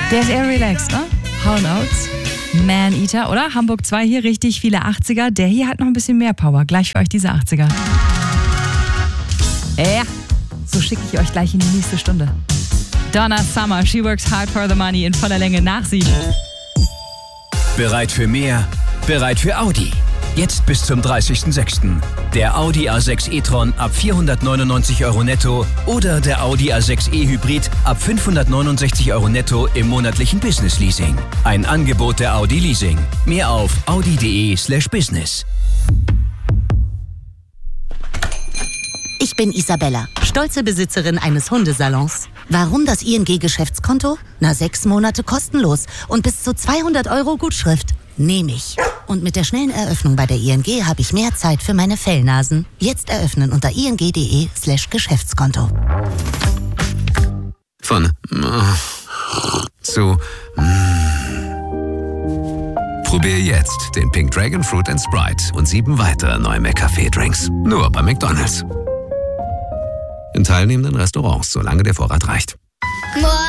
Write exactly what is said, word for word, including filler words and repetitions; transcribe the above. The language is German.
Der ist eher relaxed, ne? Hall and Oates. Man-Eater, oder? Hamburg zwei hier, richtig viele achtziger. Der hier hat noch ein bisschen mehr Power. Gleich für euch diese achtziger. Ja, so schicke ich euch gleich in die nächste Stunde. Donna Summer, She Works Hard for the Money in voller Länge nach sieben. Bereit für mehr? Bereit für Audi. Jetzt bis zum dreißigsten sechsten Der Audi A sechs e-tron ab vierhundertneunundneunzig Euro netto oder der Audi A sechs e Hybrid ab fünfhundertneunundsechzig Euro netto im monatlichen Business Leasing. Ein Angebot der Audi Leasing. Mehr auf audi.de slash business. Ich bin Isabella, stolze Besitzerin eines Hundesalons. Warum das I N G-Geschäftskonto? Na, sechs Monate kostenlos und bis zu zweihundert Euro Gutschrift. Nehme ich. Und mit der schnellen Eröffnung bei der I N G habe ich mehr Zeit für meine Fellnasen. Jetzt eröffnen unter ing.de slash Geschäftskonto. Von äh, zu äh. Probier jetzt den Pink Dragon Fruit and Sprite und sieben weitere neue McCafé-Drinks. Nur bei McDonald's. In teilnehmenden Restaurants, solange der Vorrat reicht.